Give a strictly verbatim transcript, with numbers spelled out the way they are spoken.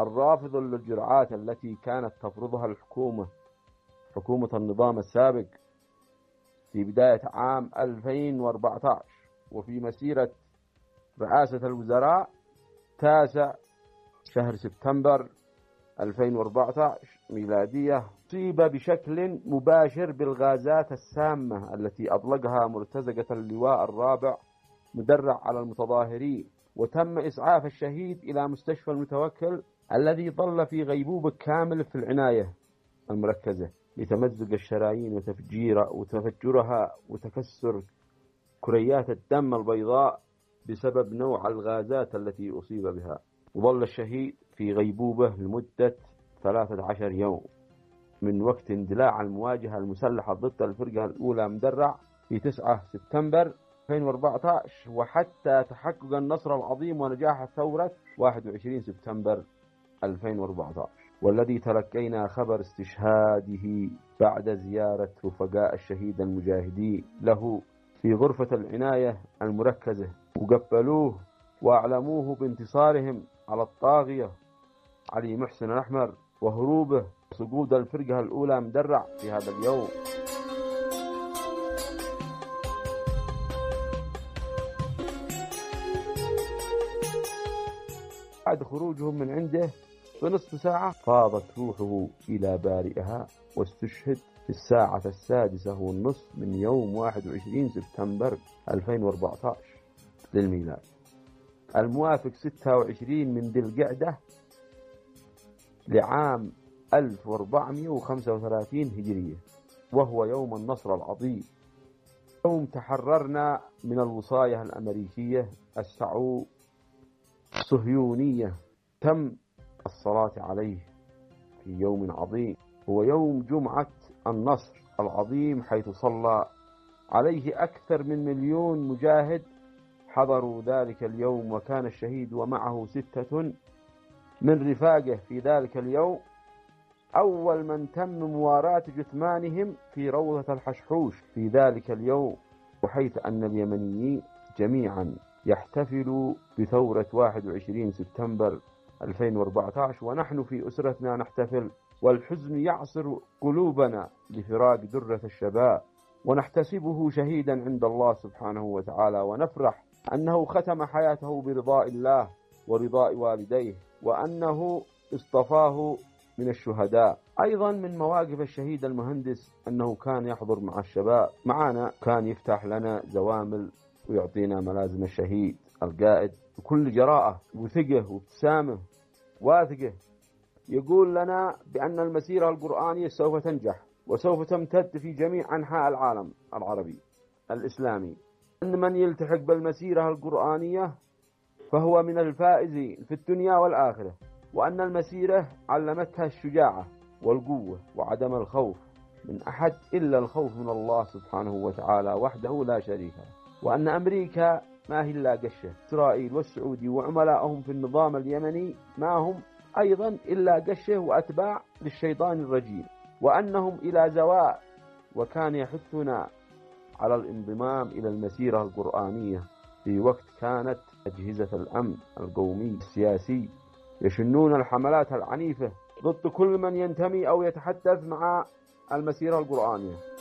الرافض للجرعات التي كانت تفرضها الحكومة حكومة النظام السابق في بداية عام ألفين وأربعة عشر وفي مسيرة رئاسة الوزراء تاسع شهر سبتمبر ألفين وأربعة عشر ميلادية، أصيب بشكل مباشر بالغازات السامة التي أطلقها مرتزقة اللواء الرابع مدرع على المتظاهرين، وتم إسعاف الشهيد إلى مستشفى المتوكل الذي ظل في غيبوبة كامل في العناية المركزة لتمزق الشرايين وتفجير وتفجرها وتكسر كريات الدم البيضاء بسبب نوع الغازات التي أصيب بها. وظل الشهيد في غيبوبة لمدة ثلاثة عشر يوم من وقت اندلاع المواجهة المسلحة ضد الفرقة الأولى مدرع في تسعة سبتمبر ألفين وأربعة عشر وحتى تحقق النصر العظيم ونجاح ثورة واحد وعشرين سبتمبر ألفين وأربعة عشر، والذي تلقينا خبر استشهاده بعد زيارة رفقاء الشهيد المجاهدين له في غرفة العناية المركزة، وقبلوه وأعلموه بانتصارهم على الطاغية علي محسن الأحمر وهروبه وسقوط الفرقة الأولى مدرع في هذا اليوم. بعد خروجهم من عنده بنصف ساعة فاضت روحه إلى بارئها واستشهد في الساعة السادسة والنصف من يوم واحد وعشرين سبتمبر ألفين وأربعة عشر للميلاد، الموافق ستة وعشرين من ذي القعدة لعام ألف وأربعمائة وخمسة وثلاثين هجرية، وهو يوم النصر العظيم، يوم تحررنا من الوصاية الأمريكية الصهيونية. تم الصلاة عليه في يوم عظيم، هو يوم جمعة النصر العظيم، حيث صلى عليه أكثر من مليون مجاهد حضروا ذلك اليوم، وكان الشهيد ومعه ستة من رفاقه في ذلك اليوم أول من تم مواراة جثمانهم في روضة الحشحوش في ذلك اليوم، وحيث أن اليمنيين جميعا يحتفلوا بثورة واحد وعشرين سبتمبر ألفين وأربعة عشر، ونحن في أسرتنا نحتفل، والحزن يعصر قلوبنا لفراق درة الشباب، ونحتسبه شهيدا عند الله سبحانه وتعالى، ونفرح أنه ختم حياته برضاء الله ورضاء والديه، وأنه اصطفاه من الشهداء. أيضا من مواقف الشهيد المهندس أنه كان يحضر مع الشباب معنا، كان يفتح لنا زوامل ويعطينا ملازم الشهيد القائد بكل جراءة وثقة وابتسامة واثقة، يقول لنا بأن المسيرة القرآنية سوف تنجح وسوف تمتد في جميع أنحاء العالم العربي الإسلامي، أن من يلتحق بالمسيرة القرآنية فهو من الفائزين في الدنيا والآخرة، وأن المسيرة علمتها الشجاعة والقوة وعدم الخوف من أحد إلا الخوف من الله سبحانه وتعالى وحده لا شريك له، وأن أمريكا ما هي إلا قشة، إسرائيل والسعودي وعملائهم في النظام اليمني ما هم أيضا إلا قشة وأتباع للشيطان الرجيم، وأنهم إلى زوال، وكان يحثنا على الانضمام إلى المسيرة القرآنية في وقت كانت أجهزة الأمن القومي السياسي يشنون الحملات العنيفة ضد كل من ينتمي أو يتحدث مع المسيرة القرآنية.